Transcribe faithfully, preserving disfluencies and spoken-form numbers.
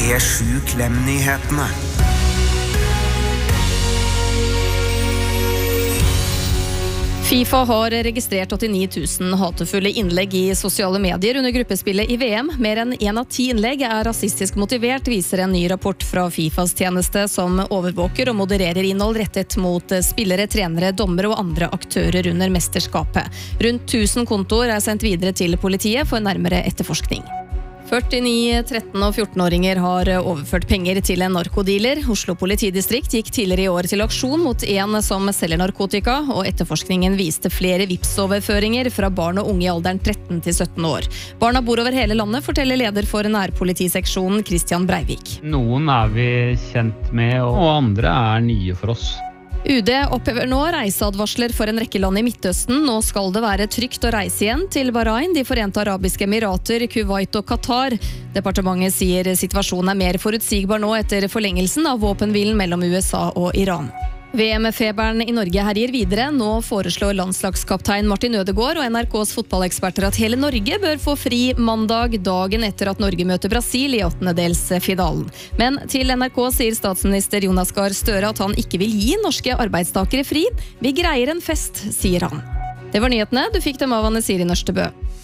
P sju Klem-nyhetene. FIFA har registrert åttini tusen hatefulle innlegg i sosiale medier under gruppespillet i V M. Mer enn en av ti innlegg er rasistisk motivert, viser en ny rapport fra FIFAs tjeneste som overvåker og modererer innhold rettet mot spillere, trenere, dommere og andre aktører under mesterskapet. Rundt tusen kontoer er sendt videre til politiet for nærmere etterforskning. førtini-, tretten- og fjorten-åringer har overført penger til en narkodealer. Oslo politidistrikt gikk tidligere i år til aksjon mot en som selger narkotika, og etterforskningen viste flere vipsoverføringer fra barn og unge i alderen tretten til sytten år. Barna bor over hele landet, forteller leder for nærpolitiseksjonen Christian Breivik. Noen er vi kjent med, og andre er nye for oss. U D opphever nå reiseadvarsler for en rekke land i Midtøsten. Nå skal det være trygt å reise igjen til Bahrain, De forente arabiske emirater, Kuwait og Qatar. Departementet sier situasjonen er mer forutsigbar nå etter forlengelsen av våpenhvilen mellom U S A og Iran. V M-feberen i Norge herjer videre. Nå foreslår landslagskaptein Martin Ødegaard og N R K's fotballeksperter at hele Norge bør få fri mandag, dagen etter at Norge møter Brasil i åttendedelsfinalen. Men til N R K sier statsminister Jonas Gahr Støre at han ikke vil gi norske arbeidstakere fri. Vi greier en fest, sier han. Det var nyhetene. Du fikk dem av Anne Siri Nørstebø.